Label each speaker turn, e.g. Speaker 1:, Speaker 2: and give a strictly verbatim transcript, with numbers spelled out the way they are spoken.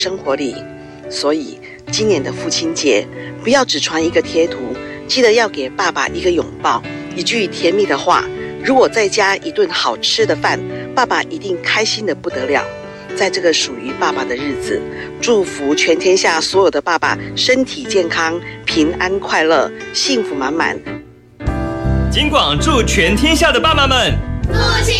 Speaker 1: 生活里。所以今年的父亲节，不要只传一个贴图，记得要给爸爸一个拥抱，一句甜蜜的话。如果再加一顿好吃的饭，爸爸一定开心的不得了。在这个属于爸爸的日子，祝福全天下所有的爸爸身体健康、平安快乐、幸福满满。
Speaker 2: 金广祝全天下的爸爸们，
Speaker 3: 父亲